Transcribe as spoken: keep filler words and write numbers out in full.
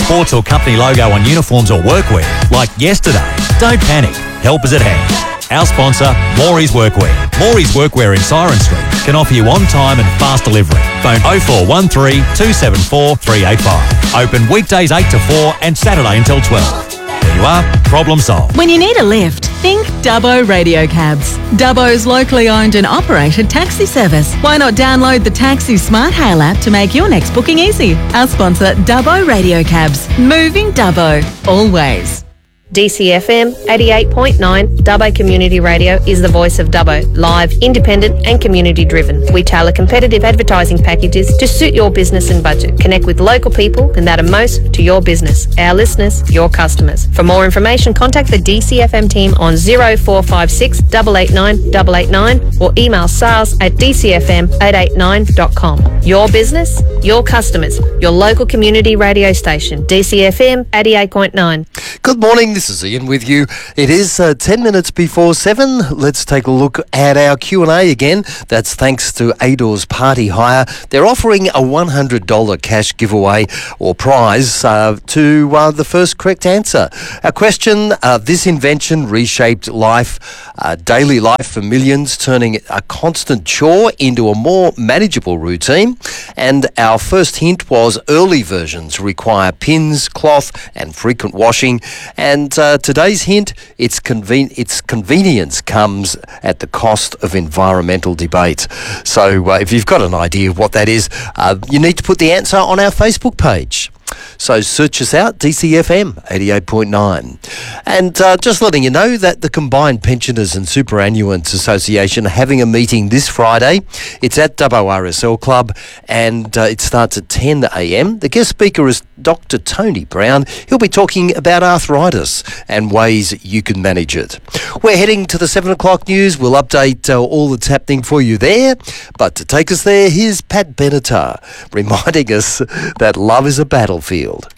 sports or company logo on uniforms or workwear, like yesterday, don't panic. Help is at hand. Our sponsor, Morey's Workwear. Morey's Workwear in Siren Street can offer you on-time and fast delivery. Phone oh four one three, two seven four, three eight five. Open weekdays eight to four and Saturday until twelve. There you are, problem solved. When you need a lift, think Dubbo Radio Cabs. Dubbo's locally owned and operated taxi service. Why not download the Taxi Smart Hail app to make your next booking easy? Our sponsor, Dubbo Radio Cabs. Moving Dubbo, always. D C F M eighty-eight point nine Dubbo Community Radio is the voice of Dubbo, live, independent and community driven. We tailor competitive advertising packages to suit your business and budget. Connect with local people and that are most to your business. Our listeners, your customers. For more information, contact the D C F M team on oh four five six, eight eight nine, eight eight nine or email sales at d c f m eight eight nine dot com. Your business, your customers, your local community radio station. D C F M eighty-eight point nine. Good morning, this is Ian with you. It is uh, ten minutes before seven. Let's take a look at our Q and A again. That's thanks to Ador's Party Hire. They're offering a one hundred dollars cash giveaway or prize uh, to uh, the first correct answer. Our question, uh, this invention reshaped life, uh, daily life for millions, turning a constant chore into a more manageable routine. And our first hint was early versions require pins, cloth and frequent washing. And uh, today's hint, it's, conven- its convenience comes at the cost of environmental debate. So uh, if you've got an idea of what that is, uh, you need to put the answer on our Facebook page. So search us out, D C F M eighty-eight point nine. And uh, just letting you know that the Combined Pensioners and Superannuants Association are having a meeting this Friday. It's at Dubbo R S L Club and uh, it starts at ten a m. The guest speaker is Doctor Tony Brown. He'll be talking about arthritis and ways you can manage it. We're heading to the seven o'clock news. We'll update uh, all that's happening for you there. But to take us there, here's Pat Benatar reminding us that love is a battlefield.